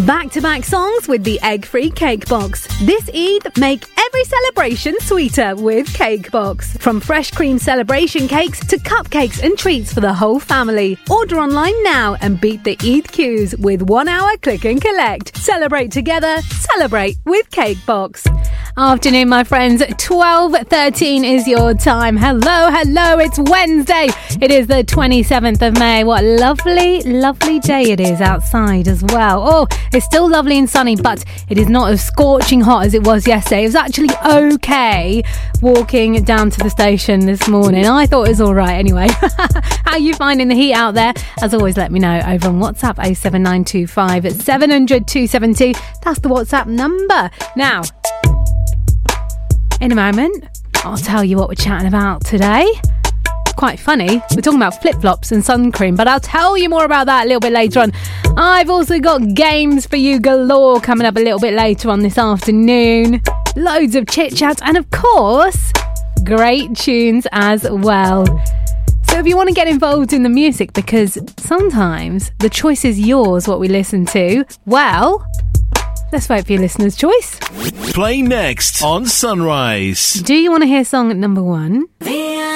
Back-to-back songs with the egg-free Cake Box. This Eid, make every celebration sweeter with Cake Box. From fresh cream celebration cakes to cupcakes and treats for the whole family. Order online now and beat the Eid queues with 1 hour click and collect. Celebrate together, celebrate with Cake Box. Afternoon, my friends. 12:13 is your time. Hello, it's Wednesday. It is the 27th of May. What a lovely day it is outside as well. Oh, it's still lovely and sunny, but it is not as scorching hot as it was yesterday. It was actually okay walking down to the station this morning. I thought it was all right anyway. How are you finding the heat out there? As always, let me know over on WhatsApp 07925 700 270. That's the WhatsApp number. Now, in a moment, I'll tell you what we're chatting about today. Quite funny. We're talking about flip-flops and sun cream, but I'll tell you more about that a little bit later on. I've also got games for you galore coming up a little bit later on this afternoon. Loads of chit-chat and, of course, great tunes as well. So if you want to get involved in the music, because sometimes the choice is yours what we listen to, well, let's vote for your listener's choice. Play next on Sunrise. Do you want to hear song number 1?